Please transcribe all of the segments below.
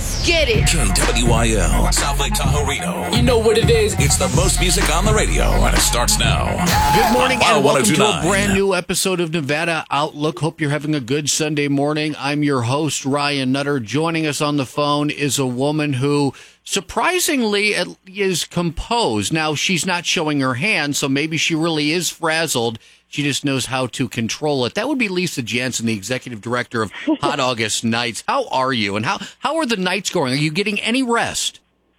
Let's get it. KWIL, South Lake Tahoe, Reno. You know what it is. It's the most music on the radio, and it starts now. Good morning and welcome to a 1029. brand new episode of Nevada Outlook. Hope you're having a good Sunday morning. I'm your host, Ryan Nutter. Joining us on the phone is a woman who surprisingly is composed. Now, she's not showing her hand, so maybe she really is frazzled. She just knows how to control it. That would be Lisa Jansen, the executive director of Hot August Nights. How are you, and how are the nights going? Are you getting any rest?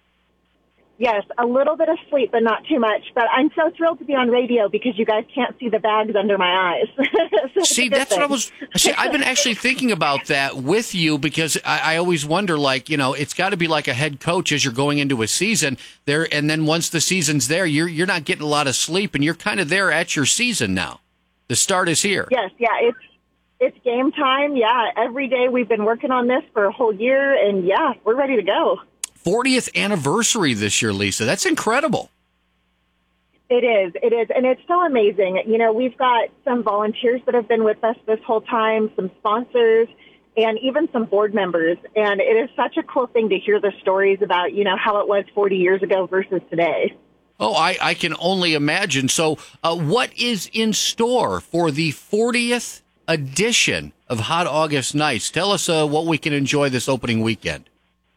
Yes, a little bit of sleep, but not too much. But I'm so thrilled to be on radio because you guys can't see the bags under my eyes. See, that's what I was. See, I've been actually thinking about that with you because I always wonder, like, you know, it's got to be like a head coach as you're going into a season there, and then once the season's there, you're not getting a lot of sleep, and you're kind of there at your season now. The start is here. Yes, yeah, it's game time. Yeah, every day we've been working on this for a whole year, and yeah, we're ready to go. 40th anniversary this year, Lisa. That's incredible. It is, and it's so amazing. You know, we've got some volunteers that have been with us this whole time, some sponsors, and even some board members. And it is such a cool thing to hear the stories about, you know, how it was 40 years ago versus today. Oh, I can only imagine. So what is in store for the 40th edition of Hot August Nights? Tell us what we can enjoy this opening weekend.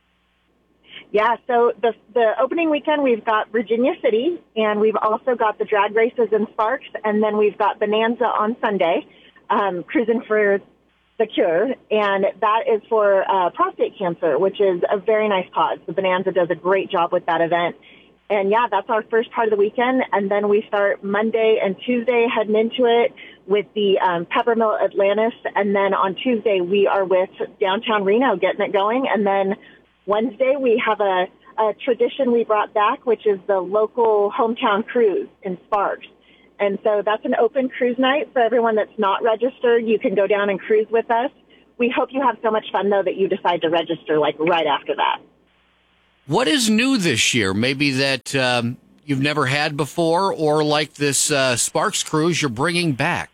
Yeah, so the opening weekend, we've got Virginia City, and we've also got the drag races in Sparks, and then we've got Bonanza on Sunday, Cruising for the Cure, and that is for prostate cancer, which is a very nice cause. The Bonanza does a great job with that event. And yeah, that's our first part of the weekend. And then we start Monday and Tuesday heading into it with the Peppermill Atlantis. And then on Tuesday, we are with Downtown Reno getting it going. And then Wednesday, we have a tradition we brought back, which is the local hometown cruise in Sparks. And so that's an open cruise night for everyone that's not registered. You can go down and cruise with us. We hope you have so much fun, though, that you decide to register like right after that. What is new this year? Maybe that you've never had before, or like this Sparks cruise you're bringing back?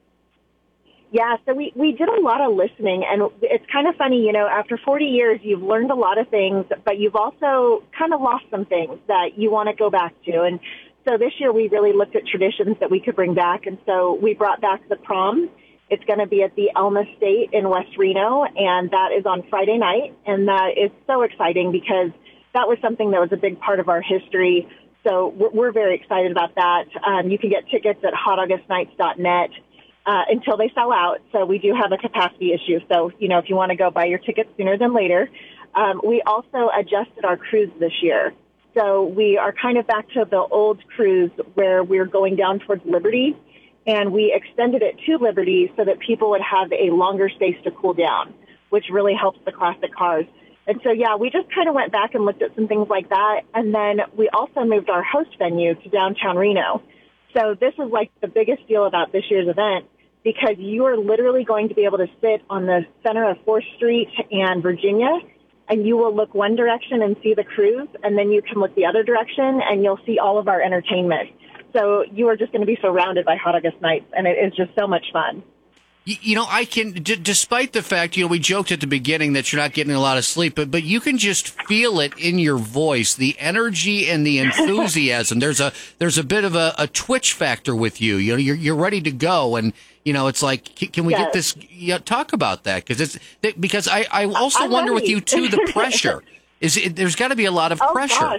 Yeah, so we did a lot of listening, and it's kind of funny, you know, after 40 years, you've learned a lot of things, but you've also kind of lost some things that you want to go back to. And so this year we really looked at traditions that we could bring back, and so we brought back the prom. It's going to be at the Elm Estate in West Reno, and that is on Friday night, and that is so exciting because that was something that was a big part of our history. So we're very excited about that. You can get tickets at hotaugustnights.net until they sell out. So we do have a capacity issue. So, you know, if you want to go buy your tickets sooner than later. We also adjusted our cruise this year. So we are kind of back to the old cruise where we're going down towards Liberty. And we extended it to Liberty so that people would have a longer space to cool down, which really helps the classic cars. And so, yeah, we just kind of went back and looked at some things like that. And then we also moved our host venue to downtown Reno. So this is like the biggest deal about this year's event because you are literally going to be able to sit on the center of 4th Street and Virginia, and you will look one direction and see the cruise, and then you can look the other direction and you'll see all of our entertainment. So you are just going to be surrounded by Hot August Nights, and it is just so much fun. You know, I can, despite the fact, you know, we joked at the beginning that you're not getting a lot of sleep, but you can just feel it in your voice, the energy and the enthusiasm. There's a bit of a twitch factor with you. You know, you're ready to go, and you know, it's like, can we get this? Talk about that because I also wonder with you too the pressure. There's got to be a lot of pressure. Gosh.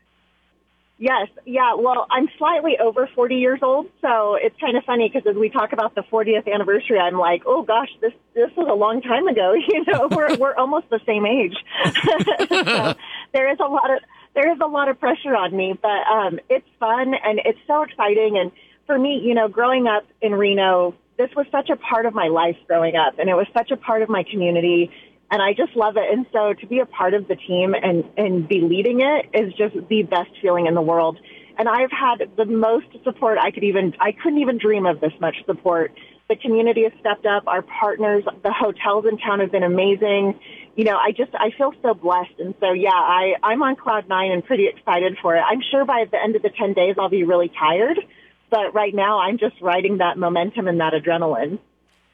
Yes. Yeah. Well, I'm slightly over 40 years old, so it's kind of funny because as we talk about the 40th anniversary, I'm like, oh gosh, this was a long time ago. You know, we're almost the same age. So there is a lot of pressure on me, but it's fun and it's so exciting. And for me, you know, growing up in Reno, this was such a part of my life growing up, and it was such a part of my community. And I just love it. And so to be a part of the team and be leading it is just the best feeling in the world. And I've had the most support I couldn't even dream of this much support. The community has stepped up. Our partners, the hotels in town have been amazing. You know, I feel so blessed. And so, yeah, I'm on cloud nine and pretty excited for it. I'm sure by the end of the 10 days, I'll be really tired. But right now, I'm just riding that momentum and that adrenaline.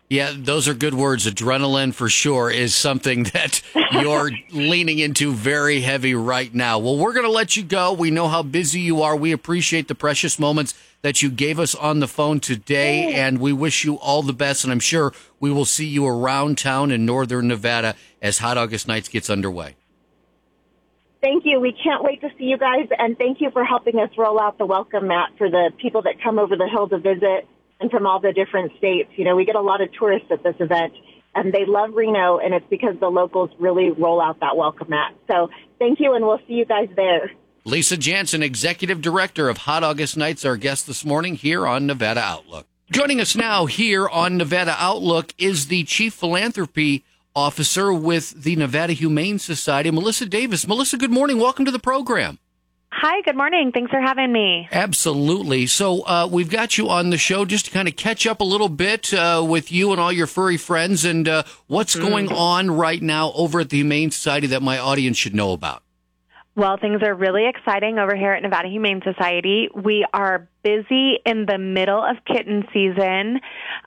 Yeah, those are good words. Adrenaline, for sure, is something that you're leaning into very heavy right now. Well, we're going to let you go. We know how busy you are. We appreciate the precious moments that you gave us on the phone today, and we wish you all the best. And I'm sure we will see you around town in northern Nevada as Hot August Nights gets underway. Thank you. We can't wait to see you guys, and thank you for helping us roll out the welcome mat for the people that come over the hill to visit. And from all the different states. You know, we get a lot of tourists at this event, and they love Reno, and it's because the locals really roll out that welcome mat. So thank you, and we'll see you guys there. Lisa Jansen, Executive Director of Hot August Nights, our guest this morning here on Nevada Outlook. Joining us now here on Nevada Outlook is the Chief Philanthropy Officer with the Nevada Humane Society, Melissa Davis. Melissa, good morning. Welcome to the program. Hi, good morning. Thanks for having me. Absolutely. So we've got you on the show just to kind of catch up a little bit with you and all your furry friends and what's going on right now over at the Humane Society that my audience should know about. Well, things are really exciting over here at Nevada Humane Society. We are busy in the middle of kitten season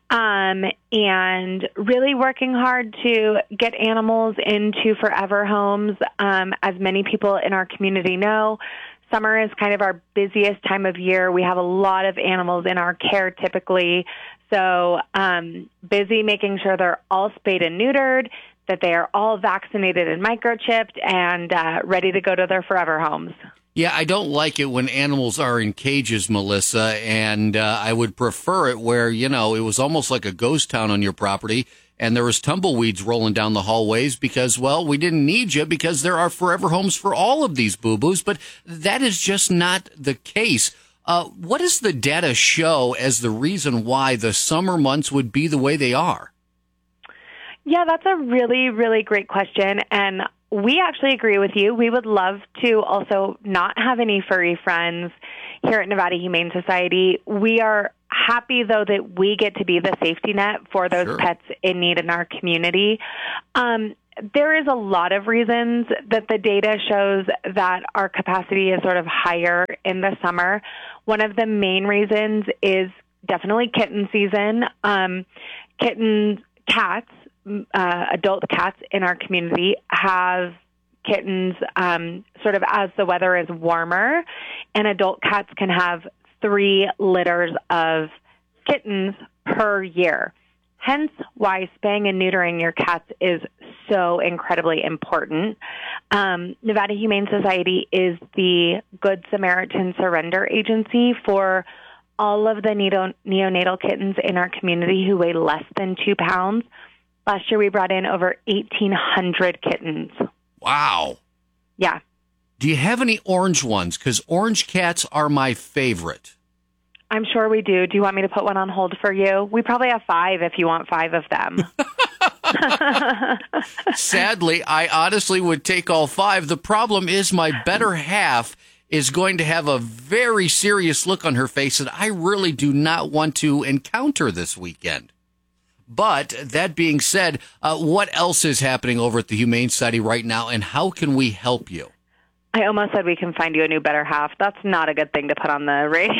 and really working hard to get animals into forever homes. As many people in our community know, summer is kind of our busiest time of year. We have a lot of animals in our care typically. So busy making sure they're all spayed and neutered, that they are all vaccinated and microchipped and ready to go to their forever homes. Yeah, I don't like it when animals are in cages, Melissa, and I would prefer it where, you know, it was almost like a ghost town on your property and there was tumbleweeds rolling down the hallways because, well, we didn't need you because there are forever homes for all of these boo-boos, but that is just not the case. What does the data show as the reason why the summer months would be the way they are? Yeah, that's a really, really great question, and we actually agree with you. We would love to also not have any furry friends here at Nevada Humane Society. We are happy, though, that we get to be the safety net for those pets in need in our community. There is a lot of reasons that the data shows that our capacity is sort of higher in the summer. One of the main reasons is definitely kitten season. Cats, adult cats in our community have kittens sort of as the weather is warmer, and adult cats can have 3 litters of kittens per year. Hence why spaying and neutering your cats is so incredibly important. Nevada Humane Society is the Good Samaritan Surrender Agency for all of the neonatal kittens in our community who weigh less than 2 pounds. Last year, we brought in over 1,800 kittens. Wow. Yeah. Do you have any orange ones? Because orange cats are my favorite. I'm sure we do. Do you want me to put one on hold for you? We probably have 5 if you want 5 of them. Sadly, I honestly would take all 5. The problem is my better half is going to have a very serious look on her face that I really do not want to encounter this weekend. But that being said, what else is happening over at the Humane Society right now, and how can we help you? I almost said we can find you a new better half. That's not a good thing to put on the radio.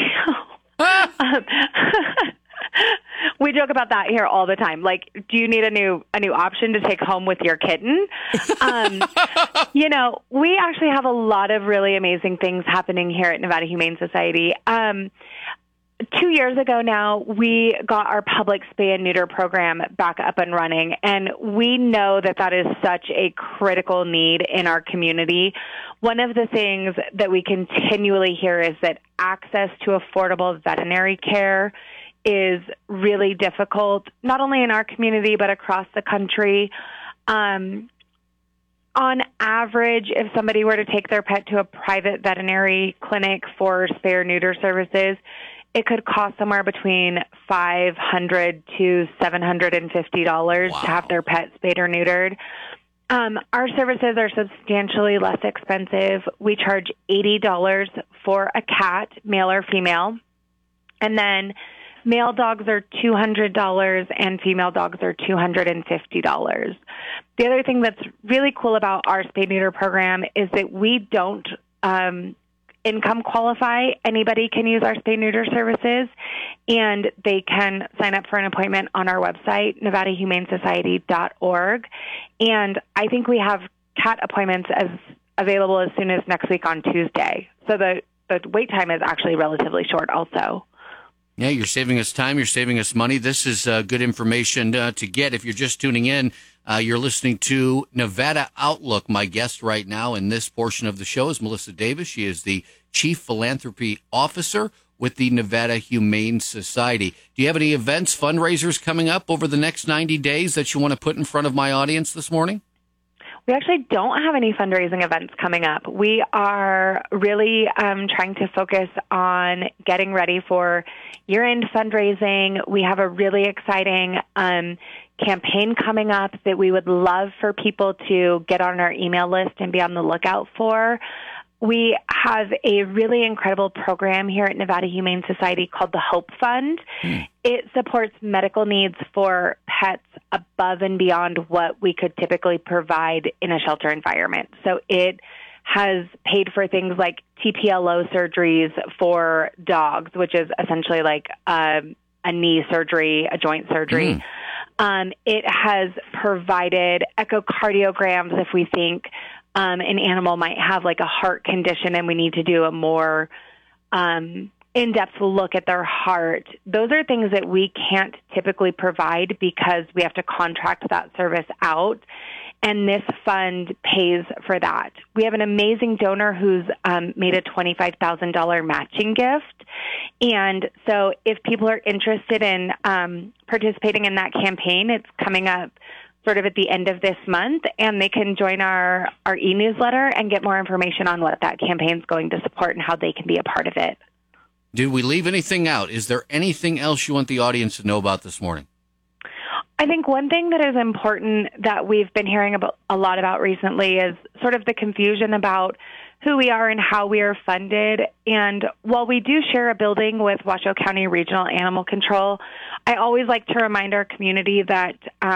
We joke about that here all the time. Like, do you need a new option to take home with your kitten? You know, we actually have a lot of really amazing things happening here at Nevada Humane Society. 2 years ago now, we got our public spay and neuter program back up and running, and we know that that is such a critical need in our community. One of the things that we continually hear is that access to affordable veterinary care is really difficult, not only in our community, but across the country. On average, if somebody were to take their pet to a private veterinary clinic for spay or neuter services, it could cost somewhere between $500 to $750 to have their pet spayed or neutered. Our services are substantially less expensive. We charge $80 for a cat, male or female, and then male dogs are $200 and female dogs are $250. The other thing that's really cool about our spay neuter program is that we don't income qualify. Anybody can use our spay-neuter services, and they can sign up for an appointment on our website, nevadahumanesociety.org. And I think we have cat appointments available as soon as next week on Tuesday. So the wait time is actually relatively short also. Yeah, you're saving us time. You're saving us money. This is good information to get. If you're just tuning in, you're listening to Nevada Outlook. My guest right now in this portion of the show is Melissa Davis. She is the Chief Philanthropy Officer with the Nevada Humane Society. Do you have any events, fundraisers coming up over the next 90 days that you want to put in front of my audience this morning? We actually don't have any fundraising events coming up. We are really trying to focus on getting ready for year-end fundraising. We have a really exciting campaign coming up that we would love for people to get on our email list and be on the lookout for. We have a really incredible program here at Nevada Humane Society called the Hope Fund. It supports medical needs for pets above and beyond what we could typically provide in a shelter environment. So it has paid for things like TPLO surgeries for dogs, which is essentially like a knee surgery, a joint surgery. It has provided echocardiograms if we think an animal might have like a heart condition and we need to do a more in-depth look at their heart. Those are things that we can't typically provide because we have to contract that service out, and this fund pays for that. We have an amazing donor who's made a $25,000 matching gift, and so if people are interested in participating in that campaign, it's coming up sort of at the end of this month, and they can join our e-newsletter and get more information on what that campaign is going to support and how they can be a part of it. Did we leave anything out? Is there anything else you want the audience to know about this morning? I think one thing that is important that we've been hearing a lot about recently is sort of the confusion about who we are and how we are funded. And while we do share a building with Washoe County Regional Animal Control, I always like to remind our community that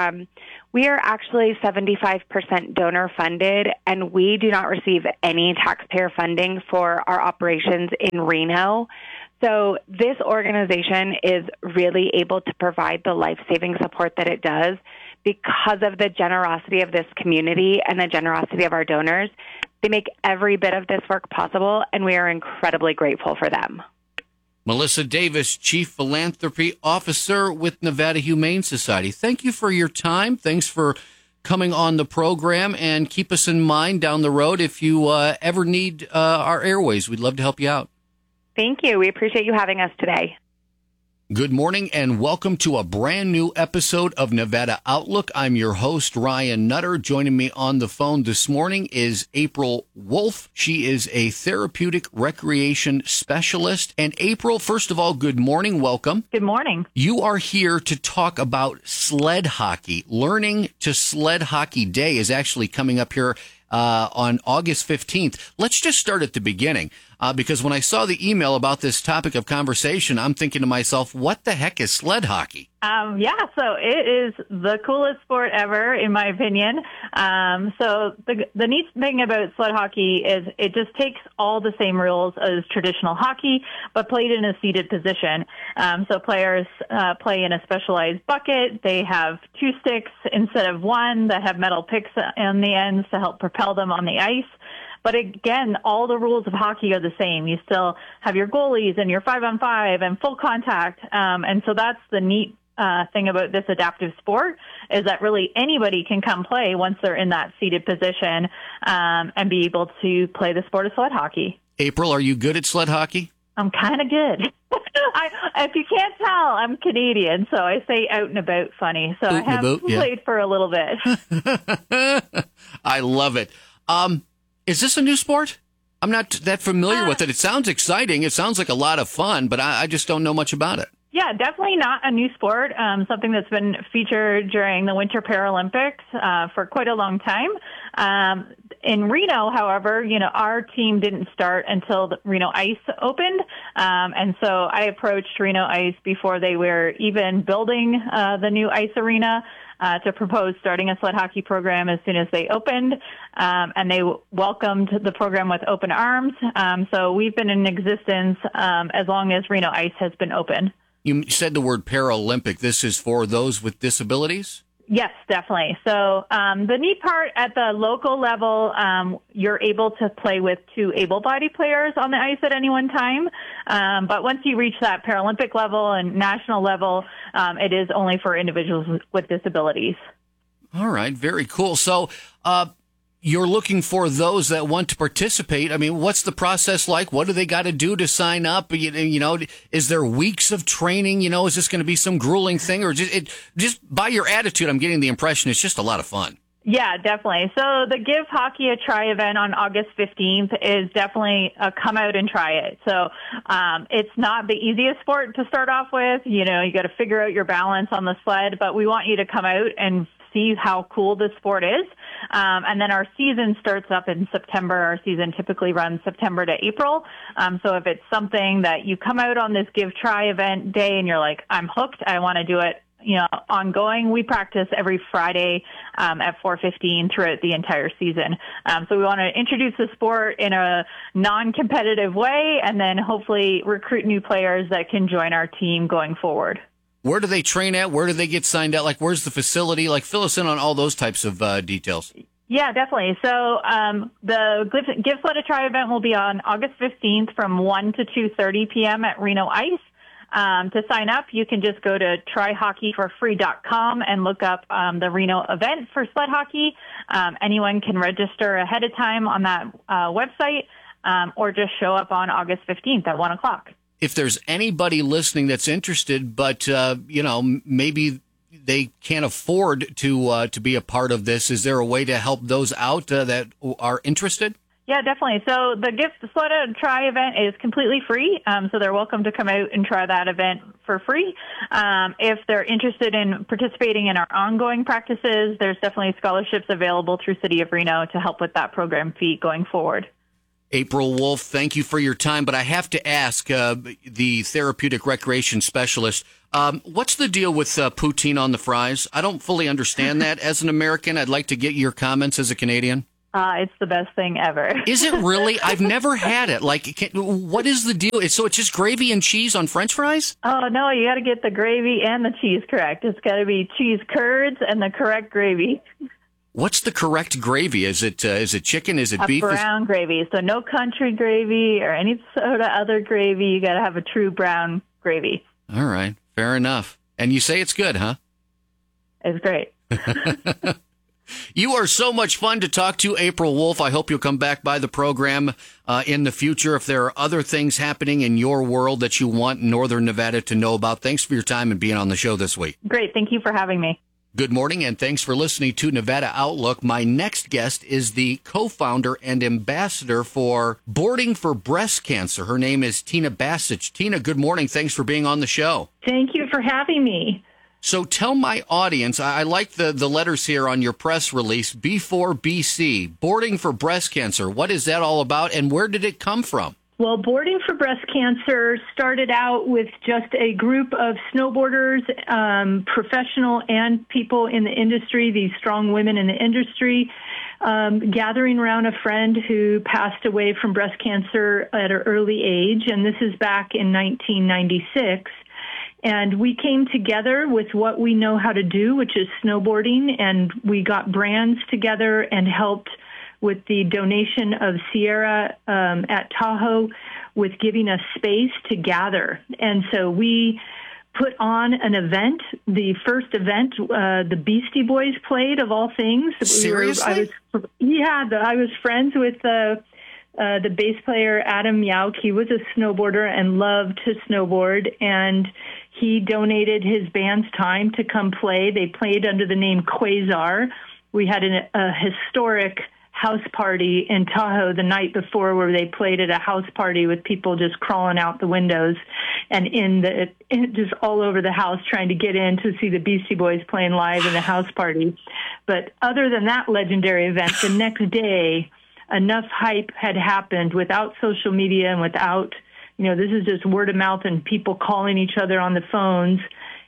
we are actually 75% donor funded, and we do not receive any taxpayer funding for our operations in Reno. So this organization is really able to provide the life-saving support that it does because of the generosity of this community and the generosity of our donors. They make every bit of this work possible, and we are incredibly grateful for them. Melissa Davis, Chief Philanthropy Officer with Nevada Humane Society. Thank you for your time. Thanks for coming on the program, and keep us in mind down the road if you ever need our airways. We'd love to help you out. Thank you. We appreciate you having us today. Good morning and welcome to a brand new episode of Nevada Outlook. I'm your host, Ryan Nutter. Joining me on the phone this morning is April Wolf. She is a therapeutic recreation specialist. And April, first of all, good morning. Welcome. Good morning. You are here to talk about sled hockey. Learning to Sled Hockey Day is actually coming up here on August 15th. Let's just start at the beginning. Because when I saw the email about this topic of conversation, I'm thinking to myself, what the heck is sled hockey? So it is the coolest sport ever, in my opinion. So the neat thing about sled hockey is it just takes all the same rules as traditional hockey, but played in a seated position. So players play in a specialized bucket. They have two sticks instead of one that have metal picks on the ends to help propel them on the ice. But again, all the rules of hockey are the same. You still have your goalies and your 5-on-5 and full contact. And so that's the neat thing about this adaptive sport, is that really anybody can come play once they're in that seated position and be able to play the sport of sled hockey. April, are you good at sled hockey? I'm kind of good. If you can't tell, I'm Canadian, so I say out and about funny. So I have played for a little bit. I love it. Is this a new sport? I'm not that familiar with it. It sounds exciting. It sounds like a lot of fun, but I just don't know much about it. Yeah, definitely not a new sport. Something that's been featured during the Winter Paralympics for quite a long time. In Reno, however, our team didn't start until the Reno Ice opened. And so I approached Reno Ice before they were even building the new ice arena. to propose starting a sled hockey program as soon as they opened, and they welcomed the program with open arms. So we've been in existence as long as Reno Ice has been open. You said the word Paralympic. This is for those with disabilities? Yes, definitely. So the neat part at the local level, you're able to play with 2 able-bodied players on the ice at any one time. But once you reach that Paralympic level and national level, it is only for individuals with disabilities. All right, very cool. So you're looking for those that want to participate. I mean, what's the process like? What do they got to do to sign up? You know, is there weeks of training? You know, is this going to be some grueling thing? Or just by your attitude, I'm getting the impression it's just a lot of fun. Yeah, definitely. So the Give Hockey a Try event on August 15th is definitely a come out and try it. So it's not the easiest sport to start off with. You know, you got to figure out your balance on the sled, but we want you to come out and see how cool this sport is. And then our season starts up in September. Our season typically runs September to April. So if it's something that you come out on this Give Try event day and you're like, I'm hooked, I want to do it, you know, ongoing, we practice every Friday at 4:15 throughout the entire season. So we want to introduce the sport in a non-competitive way and then hopefully recruit new players that can join our team going forward. Where do they train at? Where do they get signed out? Like, where's the facility? Like, fill us in on all those types of details. Yeah, definitely. So the Give Sled a Try event will be on August 15th from 1 to 2:30 p.m. at Reno Ice. To sign up, you can just go to tryhockeyforfree.com and look up the Reno event for sled hockey. Anyone can register ahead of time on that website or just show up on August 15th at 1 o'clock. If there's anybody listening that's interested, but, you know, maybe they can't afford to be a part of this, is there a way to help those out that are interested? Yeah, definitely. So the Sled a Try event is completely free, so they're welcome to come out and try that event for free. If they're interested in participating in our ongoing practices, there's definitely scholarships available through City of Reno to help with that program fee going forward. April Wolf, thank you for your time, but I have to ask the therapeutic recreation specialist, what's the deal with poutine on the fries? I don't fully understand that. As an American, I'd like to get your comments as a Canadian. It's the best thing ever. Is it really? I've never had it. Like, what is the deal? So it's just gravy and cheese on French fries? Oh, no, you got to get the gravy and the cheese correct. It's got to be cheese curds and the correct gravy. What's the correct gravy? Is it chicken? Is it beef? Brown gravy. So no country gravy or any sort of other gravy. You got to have a true brown gravy. All right. Fair enough. And you say it's good, huh? It's great. You are so much fun to talk to, April Wolf. I hope you'll come back by the program in the future if there are other things happening in your world that you want Northern Nevada to know about. Thanks for your time and being on the show this week. Great. Thank you for having me. Good morning, and thanks for listening to Nevada Outlook. My next guest is the co-founder and ambassador for Boarding for Breast Cancer. Her name is Tina Basich. Tina, good morning. Thanks for being on the show. Thank you for having me. So tell my audience, I like the letters here on your press release, B4BC, Boarding for Breast Cancer. What is that all about, and where did it come from? Well, Boarding for Breast Cancer started out with just a group of snowboarders, professional and people in the industry, these strong women in the industry, gathering around a friend who passed away from breast cancer at an early age, and this is back in 1996. And we came together with what we know how to do, which is snowboarding, and we got brands together and helped with the donation of Sierra at Tahoe with giving us space to gather. And so we put on an event, the first event, the Beastie Boys played, of all things. Seriously? I was friends with the bass player, Adam Yauk. He was a snowboarder and loved to snowboard, and he donated his band's time to come play. They played under the name Quasar. We had a historic house party in Tahoe the night before where they played at a house party with people just crawling out the windows and just all over the house trying to get in to see the Beastie Boys playing live in the house party. But other than that legendary event, the next day, enough hype had happened without social media and without, this is just word of mouth and people calling each other on the phones.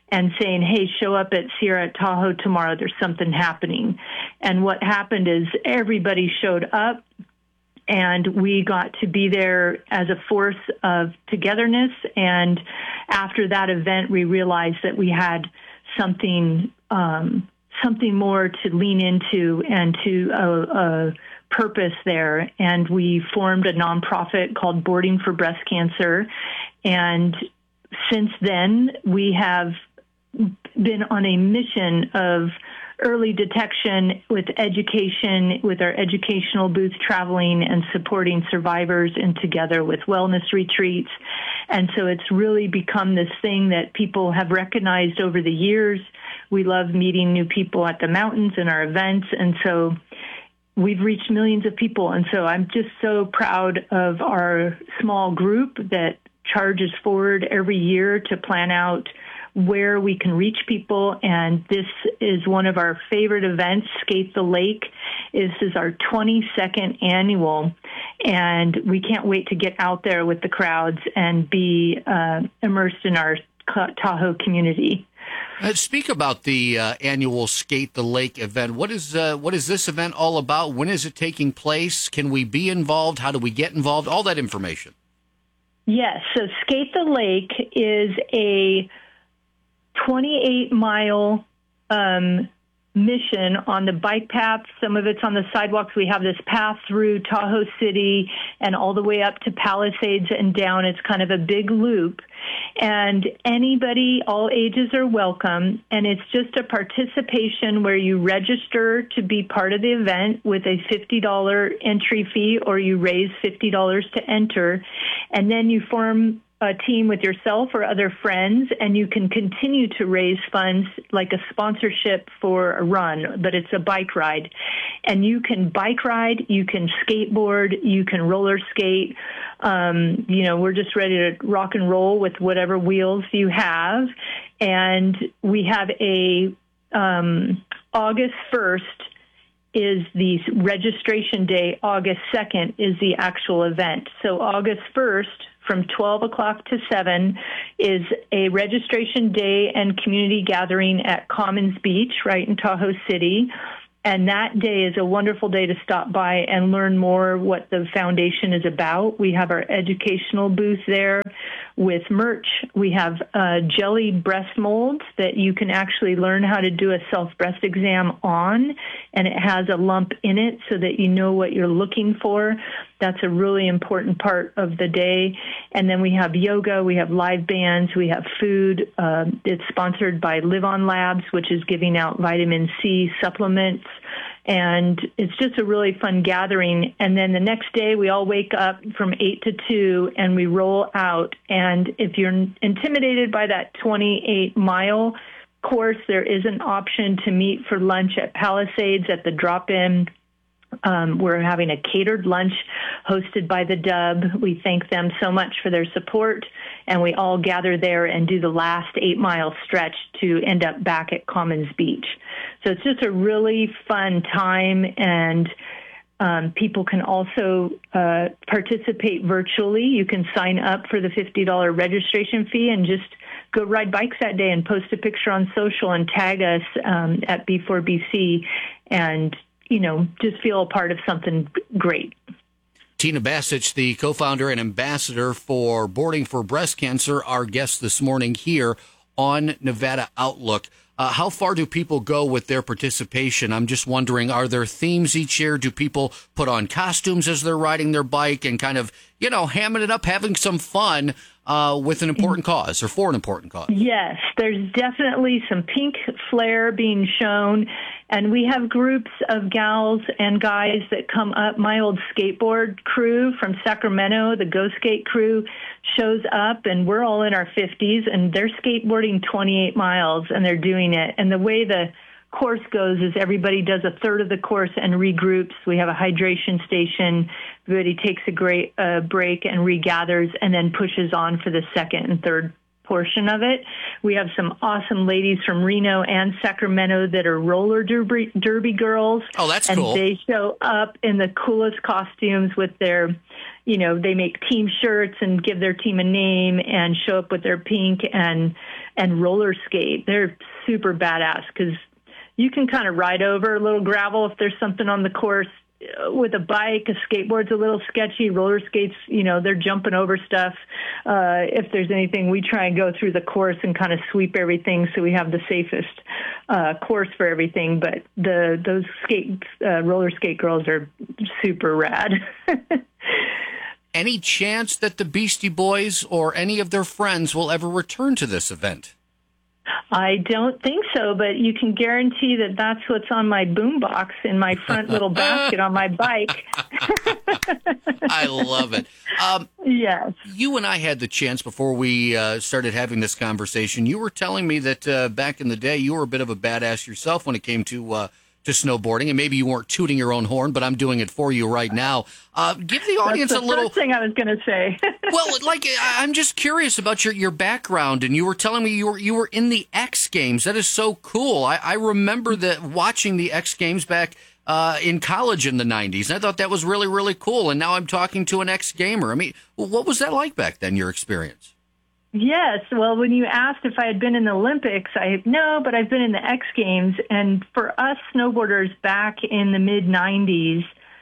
and saying, hey, show up at Sierra Tahoe tomorrow. There's something happening. And what happened is everybody showed up, and we got to be there as a force of togetherness. And after that event, we realized that we had something more to lean into and to a purpose there. And we formed a nonprofit called Boarding for Breast Cancer. And since then, we have been on a mission of early detection with education, with our educational booth traveling and supporting survivors, and together with wellness retreats. And so it's really become this thing that people have recognized over the years. We love meeting new people at the mountains and our events. And so we've reached millions of people. And so I'm just so proud of our small group that charges forward every year to plan out where we can reach people. And this is one of our favorite events, Skate the Lake. This is our 22nd annual, and we can't wait to get out there with the crowds and be immersed in our Tahoe community. Speak about the annual Skate the Lake event. What is this event all about? When is it taking place? Can we be involved? How do we get involved? All that information. Yes, so Skate the Lake is a 28-mile mission on the bike path. Some of it's on the sidewalks. We have this path through Tahoe City and all the way up to Palisades and down. It's kind of a big loop. And anybody, all ages are welcome. And it's just a participation where you register to be part of the event with a $50 entry fee, or you raise $50 to enter. And then you form a team with yourself or other friends, and you can continue to raise funds like a sponsorship for a run, but it's a bike ride. And you can bike ride, you can skateboard, you can roller skate. We're just ready to rock and roll with whatever wheels you have. And we have a August 1st is the registration day. August 2nd is the actual event. So August 1st, from 12 o'clock to 7, is a registration day and community gathering at Commons Beach, right in Tahoe City. And that day is a wonderful day to stop by and learn more what the foundation is about. We have our educational booth there with merch. We have jellied breast molds that you can actually learn how to do a self-breast exam on, and it has a lump in it so that you know what you're looking for. That's a really important part of the day. And then we have yoga, we have live bands, we have food. It's sponsored by Live On Labs, which is giving out vitamin C supplements. And it's just a really fun gathering. And then the next day, we all wake up from 8 to 2, and we roll out. And if you're intimidated by that 28-mile course, there is an option to meet for lunch at Palisades at the drop-in. We're having a catered lunch hosted by the Dub. We thank them so much for their support, and we all gather there and do the last 8-mile stretch to end up back at Commons Beach. So it's just a really fun time, and people can also participate virtually. You can sign up for the $50 registration fee and just go ride bikes that day and post a picture on social and tag us at B4BC, and just feel a part of something great. Tina Basich, the co-founder and ambassador for Boarding for Breast Cancer, our guest this morning here on Nevada Outlook. How far do people go with their participation? I'm just wondering, are there themes each year? Do people put on costumes as they're riding their bike and kind of, hamming it up, having some fun with an important cause or for an important cause? Yes, there's definitely some pink flair being shown. And we have groups of gals and guys that come up. My old skateboard crew from Sacramento, the Go Skate crew, shows up, and we're all in our 50s, and they're skateboarding 28 miles, and they're doing it. And the way the course goes is everybody does a third of the course and regroups. We have a hydration station. Everybody takes a great break and regathers, and then pushes on for the second and third portion of it. We have some awesome ladies from Reno and Sacramento that are roller derby girls. Oh, that's cool. And they show up in the coolest costumes with their, they make team shirts and give their team a name and show up with their pink. And and roller skate. They're super badass because you can kind of ride over a little gravel if there's something on the course. With a bike, a skateboard's a little sketchy. Roller skates, they're jumping over stuff. If there's anything, we try and go through the course and kind of sweep everything so we have the safest course for everything. But those roller skate girls are super rad. Any chance that the Beastie Boys or any of their friends will ever return to this event? I don't think so, but you can guarantee that that's what's on my boombox in my front little basket on my bike. I love it. Yes. You and I had the chance before we started having this conversation. You were telling me that back in the day, you were a bit of a badass yourself when it came to snowboarding, and maybe you weren't tooting your own horn, but I'm doing it for you right now. Give the audience That's the a little. First thing I was going to say. Well, I'm just curious about your background, and you were telling me you were in the X Games. That is so cool. I remember watching the X Games back in college in the 90s. And I thought that was really, really cool. And now I'm talking to an X Gamer. I mean, what was that like back then? Your experience? Yes. Well, when you asked if I had been in the Olympics, no, but I've been in the X Games. And for us snowboarders back in the mid-90s,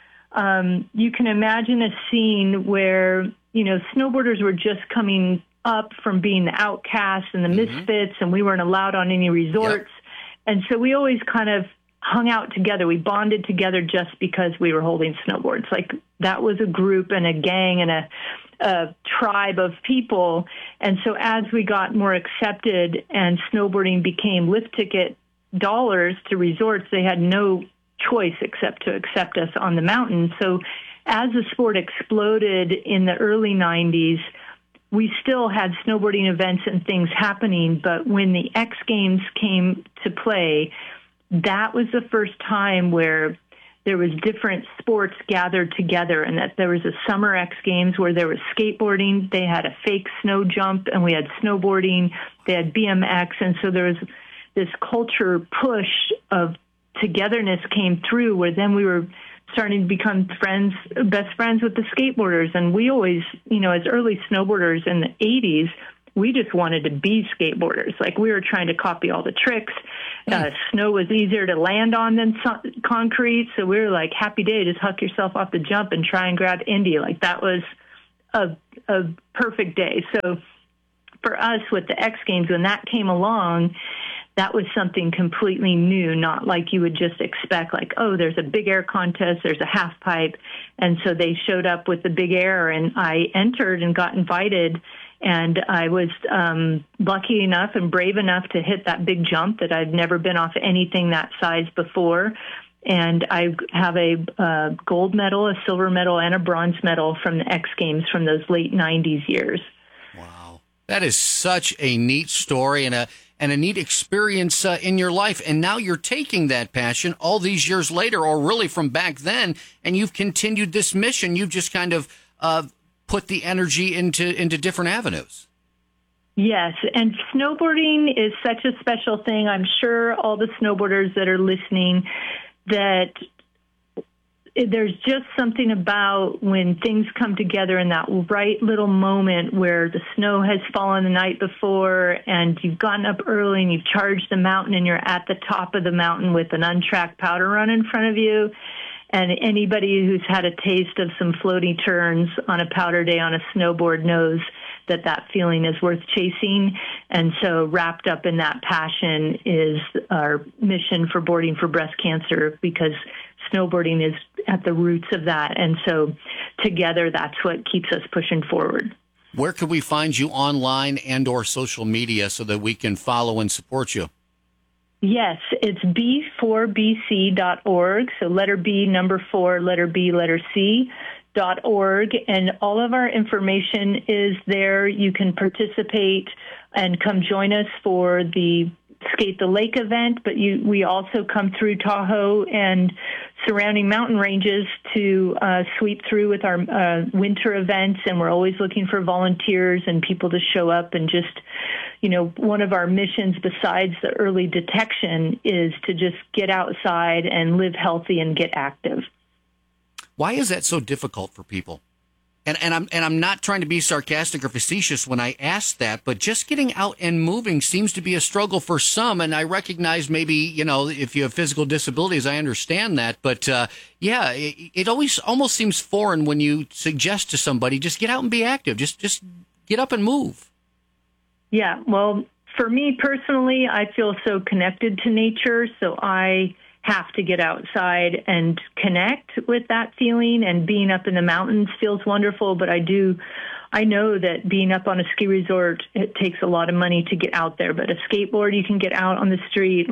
you can imagine a scene where, snowboarders were just coming up from being the outcasts and the misfits, and we weren't allowed on any resorts. Yep. And so we always kind of hung out together. We bonded together just because we were holding snowboards. Like that was a group and a gang and a tribe of people. And so as we got more accepted and snowboarding became lift ticket dollars to resorts, they had no choice except to accept us on the mountain. So as the sport exploded in the early 90s, we still had snowboarding events and things happening. But when the X Games came to play, that was the first time where there was different sports gathered together, and that there was a summer X Games where there was skateboarding, they had a fake snow jump, and we had snowboarding, they had BMX, and so there was this culture push of togetherness came through where then we were starting to become best friends with the skateboarders. And we always, as early snowboarders in the 80s, we just wanted to be skateboarders. Like we were trying to copy all the tricks. Snow was easier to land on than concrete. So we were like, happy day, just huck yourself off the jump and try and grab Indy. Like that was a perfect day. So for us with the X Games, when that came along, that was something completely new, not like you would just expect, like, oh, there's a big air contest, there's a half pipe. And so they showed up with the big air, and I entered and got invited. And I was lucky enough and brave enough to hit that big jump that I'd never been off anything that size before. And I have a gold medal, a silver medal, and a bronze medal from the X Games from those late 90s years. Wow. That is such a neat story and a neat experience in your life. And now you're taking that passion all these years later, or really from back then, and you've continued this mission. You've just kind of put the energy into different avenues. Yes, and snowboarding is such a special thing. I'm sure all the snowboarders that are listening, that there's just something about when things come together in that right little moment where the snow has fallen the night before and you've gotten up early and you've charged the mountain and you're at the top of the mountain with an untracked powder run in front of you. And anybody who's had a taste of some floaty turns on a powder day on a snowboard knows that feeling is worth chasing. And so wrapped up in that passion is our mission for Boarding for Breast Cancer, because snowboarding is at the roots of that. And so together, that's what keeps us pushing forward. Where could we find you online and or social media so that we can follow and support you? Yes, it's b4bc.org. So letter B, number 4, letter B, letter C.org. And all of our information is there. You can participate and come join us for the Skate the Lake event, but we also come through Tahoe and surrounding mountain ranges to sweep through with our winter events, and we're always looking for volunteers and people to show up. And just, one of our missions besides the early detection is to just get outside and live healthy and get active. Why is that so difficult for people? And I'm not trying to be sarcastic or facetious when I ask that, but just getting out and moving seems to be a struggle for some. And I recognize maybe, if you have physical disabilities, I understand that. But it always almost seems foreign when you suggest to somebody, just get out and be active. Just get up and move. Yeah, well, for me personally, I feel so connected to nature, so I have to get outside and connect with that feeling, and being up in the mountains feels wonderful, but I know that being up on a ski resort, it takes a lot of money to get out there, but a skateboard, you can get out on the street,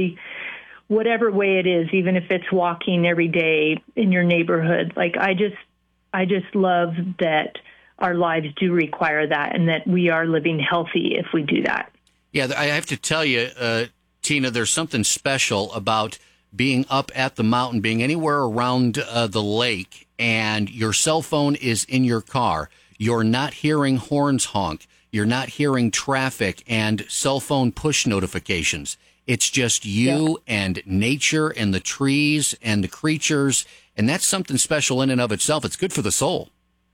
whatever way it is, even if it's walking every day in your neighborhood. I just love that our lives do require that, and that we are living healthy if we do that. Yeah, I have to tell you, Tina, there's something special about being up at the mountain, being anywhere around the lake, and your cell phone is in your car. You're not hearing horns honk. You're not hearing traffic and cell phone push notifications. It's just you and nature and the trees and the creatures, and that's something special in and of itself. It's good for the soul.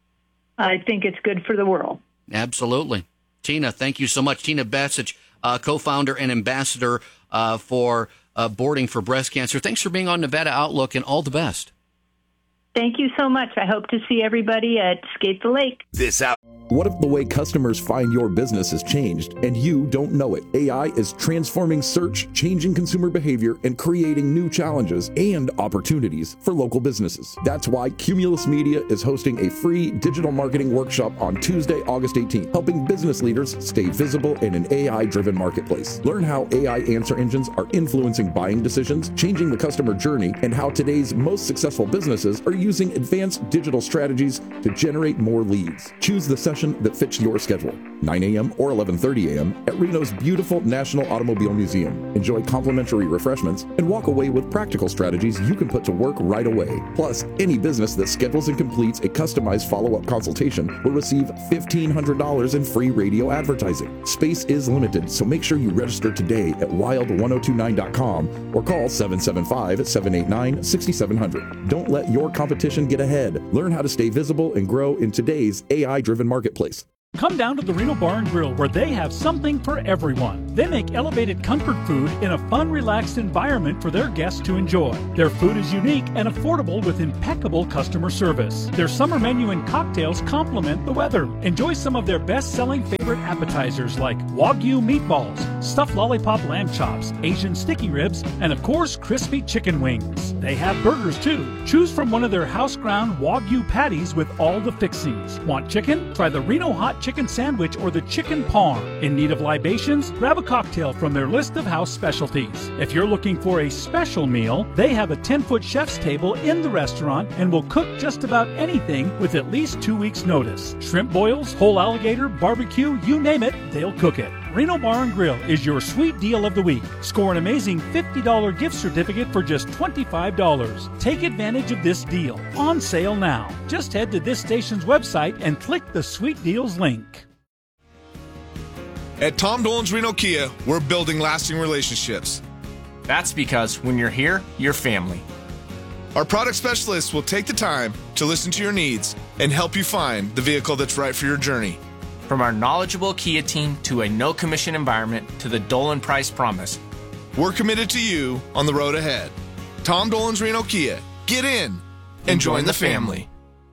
I think it's good for the world. Absolutely. Tina, thank you so much. Tina Bacich, co-founder and ambassador for Boarding for Breast Cancer. Thanks for being on Nevada Outlook, and all the best. Thank you so much. I hope to see everybody at Skate the Lake. What if the way customers find your business has changed and you don't know it? AI is transforming search, changing consumer behavior, and creating new challenges and opportunities for local businesses. That's why Cumulus Media is hosting a free digital marketing workshop on Tuesday, August 18th, helping business leaders stay visible in an AI-driven marketplace. Learn how AI answer engines are influencing buying decisions, changing the customer journey, and how today's most successful businesses are using advanced digital strategies to generate more leads. Choose the session that fits your schedule, 9 a.m. or 11:30 a.m. at Reno's beautiful National Automobile Museum. Enjoy complimentary refreshments and walk away with practical strategies you can put to work right away. Plus, any business that schedules and completes a customized follow-up consultation will receive $1,500 in free radio advertising. Space is limited, so make sure you register today at wild1029.com or call 775-789-6700. Don't let your competition get ahead. Learn how to stay visible and grow in today's AI-driven marketplace. Come down to the Reno Bar and Grill, where they have something for everyone. They make elevated comfort food in a fun, relaxed environment for their guests to enjoy. Their food is unique and affordable with impeccable customer service. Their summer menu and cocktails complement the weather. Enjoy some of their best-selling favorite appetizers like Wagyu meatballs, stuffed lollipop lamb chops, Asian sticky ribs, and of course, crispy chicken wings. They have burgers too. Choose from one of their house-ground Wagyu patties with all the fixings. Want chicken? Try the Reno Hot Chicken Sandwich or the Chicken Parm. In need of libations? Grab a cocktail from their list of house specialties. If you're looking for a special meal, they have a 10-foot chef's table in the restaurant and will cook just about anything with at least 2 weeks' notice. Shrimp boils, whole alligator, barbecue, you name it, they'll cook it. Reno Bar and Grill is your sweet deal of the week. Score an amazing $50 gift certificate for just $25. Take advantage of this deal. On sale now. Just head to this station's website and click the Sweet Deals link. At Tom Dolan's Reno Kia, we're building lasting relationships. That's because when you're here, you're family. Our product specialists will take the time to listen to your needs and help you find the vehicle that's right for your journey. From our knowledgeable Kia team to a no-commission environment to the Dolan Price Promise, we're committed to you on the road ahead. Tom Dolan's Reno Kia. Get in and join the family.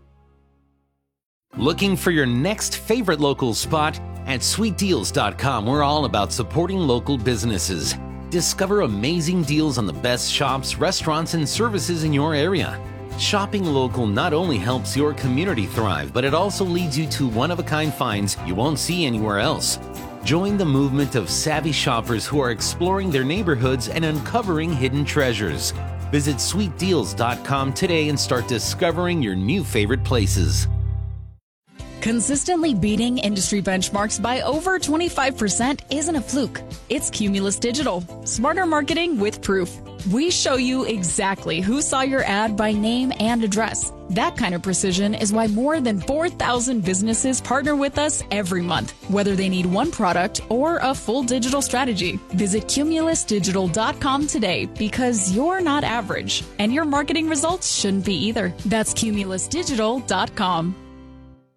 Looking for your next favorite local spot? At sweetdeals.com, we're all about supporting local businesses. Discover amazing deals on the best shops, restaurants, and services in your area. Shopping local not only helps your community thrive, but it also leads you to one-of-a-kind finds you won't see anywhere else. Join the movement of savvy shoppers who are exploring their neighborhoods and uncovering hidden treasures. Visit sweetdeals.com today and start discovering your new favorite places. Consistently beating industry benchmarks by over 25% isn't a fluke. It's Cumulus Digital. Smarter marketing with proof. We show you exactly who saw your ad by name and address. That kind of precision is why more than 4,000 businesses partner with us every month, whether they need one product or a full digital strategy. Visit cumulusdigital.com today because you're not average, and your marketing results shouldn't be either. That's cumulusdigital.com.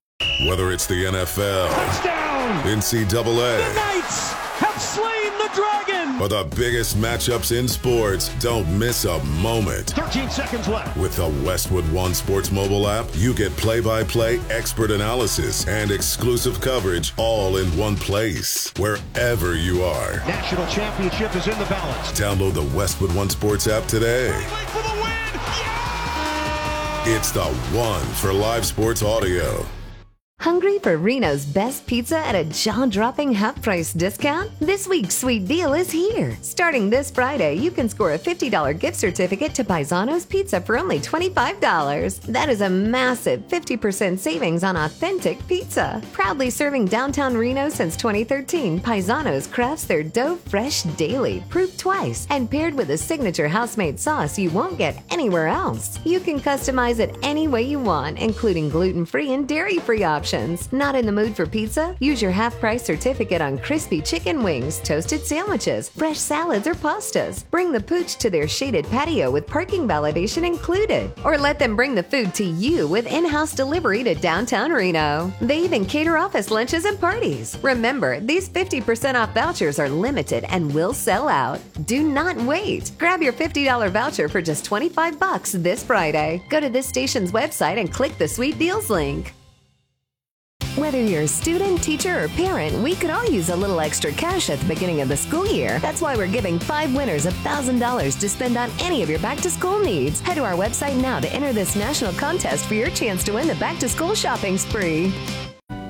Whether it's the NFL, touchdown, NCAA, the Knights have slain the dragon, or the biggest matchups in sports, don't miss a moment. 13 seconds left. With the Westwood One Sports mobile app, you get play-by-play expert analysis and exclusive coverage all in one place, wherever you are. National championship is in the balance. Download the Westwood One Sports app today. For the win! Yeah! It's the one for live sports audio. Hungry for Reno's best pizza at a jaw-dropping half-price discount? This week's sweet deal is here. Starting this Friday, you can score a $50 gift certificate to Paisano's Pizza for only $25. That is a massive 50% savings on authentic pizza. Proudly serving downtown Reno since 2013, Paisano's crafts their dough fresh daily, proof twice, and paired with a signature house-made sauce you won't get anywhere else. You can customize it any way you want, including gluten-free and dairy-free options. Not in the mood for pizza? Use your half-price certificate on crispy chicken wings, toasted sandwiches, fresh salads, or pastas. Bring the pooch to their shaded patio with parking validation included. Or let them bring the food to you with in-house delivery to downtown Reno. They even cater office lunches and parties. Remember, these 50% off vouchers are limited and will sell out. Do not wait. Grab your $50 voucher for just $25 this Friday. Go to this station's website and click the Sweet Deals link. Whether you're a student, teacher, or parent, we could all use a little extra cash at the beginning of the school year. That's why we're giving 5 winners $1,000 to spend on any of your back-to-school needs. Head to our website now to enter this national contest for your chance to win the back-to-school shopping spree.